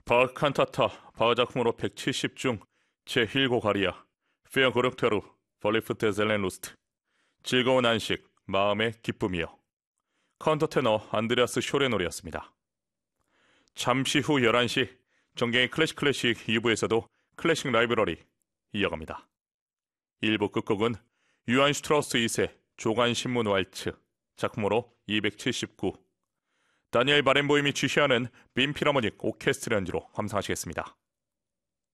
바흐 칸타타 바흐 작품으로 170중 제1곡 아리아 페어 고르테루 벌리프트 젤렌루스트 즐거운 안식 마음의 기쁨이요. 카운터테너 안드레아스 쇼레 노래였습니다. 잠시 후 11시 정경의 클래식 2부에서도 클래식 라이브러리 이어갑니다. 1부 끝곡은 유한 슈트라우스 2세 조간 신문 왈츠 작품으로 279 다니엘 바렌보임이 지휘하는 빈 필하모닉 오케스트라 연주로 감상하시겠습니다.